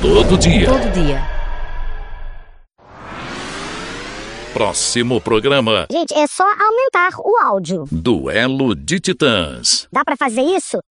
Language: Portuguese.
Todo dia. Todo dia. Próximo programa. Gente, é só aumentar o áudio. Duelo de Titãs. Dá pra fazer isso?